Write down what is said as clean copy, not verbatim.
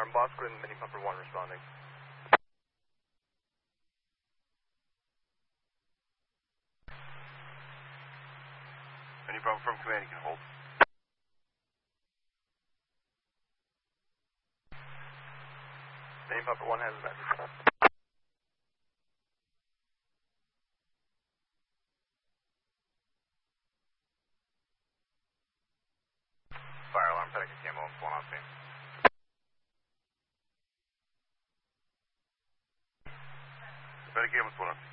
alarm. Boston, Mini Pumper 1 responding. Mini Pumper from command, you can hold. Mini Pumper 1 has a message. Fire alarm, Pelican Camo, 1 on scene. Pelican Camo, 1 on scene.